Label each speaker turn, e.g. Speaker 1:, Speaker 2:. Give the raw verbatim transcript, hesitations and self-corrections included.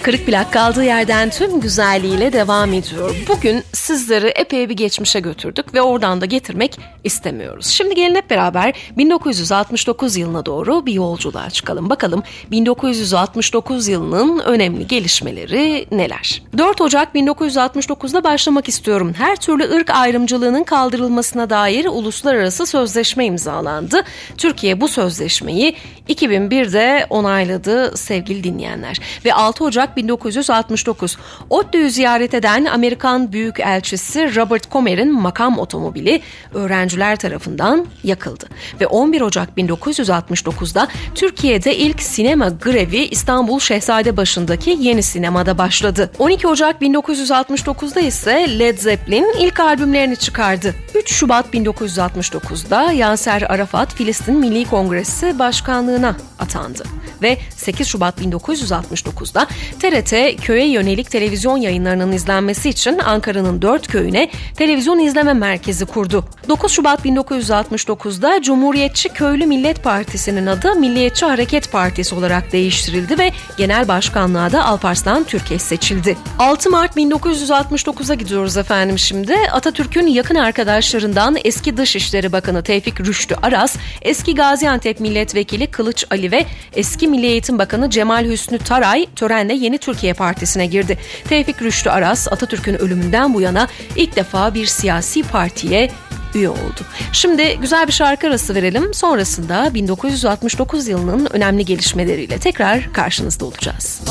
Speaker 1: Kırık plak kaldığı yerden tüm güzelliğiyle devam ediyor. Bugün sizleri epey bir geçmişe götürdük ve oradan da getirmek istemiyoruz. Şimdi gelin hep beraber bin dokuz yüz altmış dokuz yılına doğru bir yolculuğa çıkalım. Bakalım bin dokuz yüz altmış dokuz yılının önemli gelişmeleri neler? dört Ocak bin dokuz yüz altmış dokuzda başlamak istiyorum. Her türlü ırk ayrımcılığının kaldırılmasına dair uluslararası sözleşme imzalandı. Türkiye bu sözleşmeyi iki bin birde onayladı sevgili dinleyenler. Ve altı Ocak bin dokuz yüz altmış dokuz ODTÜ'yü ziyaret eden Amerikan Büyükelçisi Robert Comer'in makam otomobili öğrenciler tarafından yakıldı. Ve on bir Ocak bin dokuz yüz altmış dokuzda Türkiye'de ilk sinema grevi İstanbul Şehzadebaşı'ndaki yeni sinemada başladı. on iki Ocak bin dokuz yüz altmış dokuzda ise Led Zeppelin ilk albümlerini çıkardı. üç Şubat bin dokuz yüz altmış dokuzda Yasser Arafat Filistin Milli Kongresi Başkanlığına atandı. Ve sekiz Şubat bin dokuz yüz altmış dokuzda T R T köye yönelik televizyon yayınlarının izlenmesi için Ankara'nın dört köyüne televizyon izleme merkezi kurdu. dokuz Şubat bin dokuz yüz altmış dokuzda Cumhuriyetçi Köylü Millet Partisi'nin adı Milliyetçi Hareket Partisi olarak değiştirildi ve genel başkanlığa da Alparslan Türkeş seçildi. altı Mart bin dokuz yüz altmış dokuza gidiyoruz efendim şimdi. Atatürk'ün yakın arkadaşlarından eski Dışişleri Bakanı Tevfik Rüştü Aras, eski Gaziantep Milletvekili Kılıç Ali ve eski Milli Eğitim Bakanı Cemal Hüsnü Taray törenle Yeni Türkiye Partisi'ne girdi. Tevfik Rüştü Aras, Atatürk'ün ölümünden bu yana ilk defa bir siyasi partiye üye oldu. Şimdi güzel bir şarkı arası verelim. Sonrasında bin dokuz yüz altmış dokuz yılının önemli gelişmeleriyle tekrar karşınızda olacağız.